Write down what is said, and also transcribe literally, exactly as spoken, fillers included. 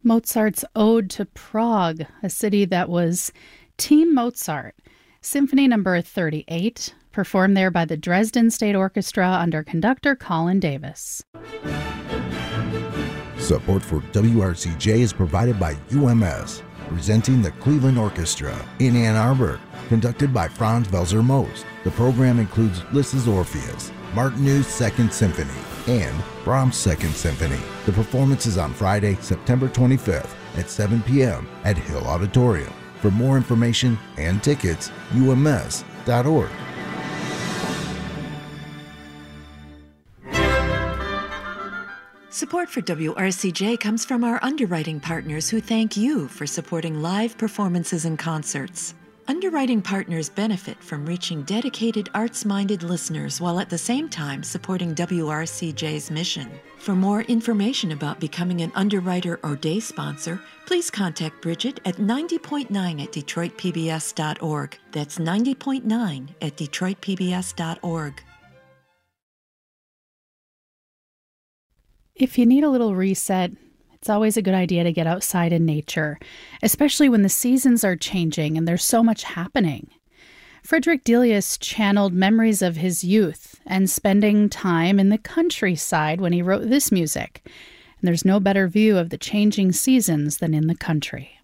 Mozart's Ode to Prague, a city that was Team Mozart. Symphony number thirty-eight, performed there by the Dresden State Orchestra under conductor Colin Davis. Support for W R C J is provided by U M S, presenting the Cleveland Orchestra in Ann Arbor, conducted by Franz Welser Most. The program includes Liszt's Orpheus, Martineau's Second Symphony, and Brahms' Second Symphony. The performance is on Friday, September twenty-fifth at seven p.m. at Hill Auditorium. For more information and tickets, U M S dot org. Support for W R C J comes from our underwriting partners who thank you for supporting live performances and concerts. Underwriting partners benefit from reaching dedicated arts-minded listeners while at the same time supporting W R C J's mission. For more information about becoming an underwriter or day sponsor, please contact Bridget at ninety point nine at Detroit P B S dot org. That's ninety point nine at Detroit P B S dot org. If you need a little reset, it's always a good idea to get outside in nature, especially when the seasons are changing and there's so much happening. Frederick Delius channeled memories of his youth and spending time in the countryside when he wrote this music. And there's no better view of the changing seasons than in the country.